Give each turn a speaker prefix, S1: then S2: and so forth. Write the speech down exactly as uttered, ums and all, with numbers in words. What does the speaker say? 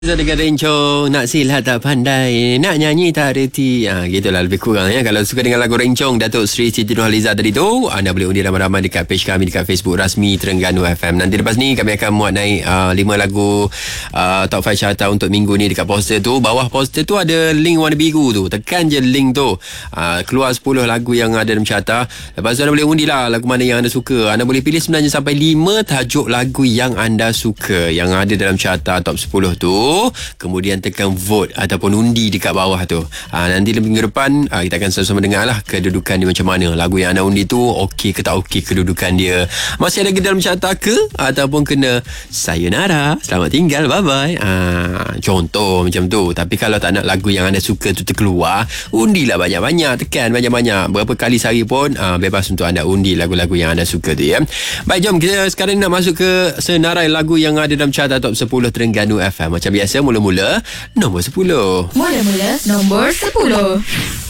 S1: Zah dengan rencong, nak silat tak pandai, nak nyanyi tak reti. Ha, gitulah lebih kurang ya. Kalau suka dengan lagu rencong Datuk Sri Siti Nurhaliza tadi tu, anda boleh undi ramai-ramai dekat page kami dekat Facebook rasmi Terengganu F M. Nanti lepas ni kami akan muat naik uh, lima lagu uh, Top lima Carta untuk minggu ni dekat poster tu. Bawah poster tu ada link warna biru tu. Tekan je link tu. Uh, keluar sepuluh lagu yang ada dalam carta. Lepas tu anda boleh undi lah lagu mana yang anda suka. Anda boleh pilih sebenarnya sampai lima tajuk lagu yang anda suka yang ada dalam carta top sepuluh tu. Kemudian tekan vote ataupun undi dekat bawah tu. Ha, nanti minggu depan ha, kita akan sama-sama dengar lah kedudukan dia macam mana. Lagu yang anda undi tu okey ke tak okey kedudukan dia. Masih ada dalam carta ke ataupun kena sayonara, selamat tinggal, bye-bye. Ha, contoh macam tu. Tapi kalau tak nak lagu yang anda suka tu terkeluar, undilah banyak-banyak. Tekan banyak-banyak. Berapa kali sehari pun ha, bebas untuk anda undi lagu-lagu yang anda suka tu ya. Baik, jom kita sekarang nak masuk ke senarai lagu yang ada dalam carta top sepuluh Terengganu F M. Macam biasa, mula-mula nombor sepuluh.
S2: Mula-mula nombor sepuluh.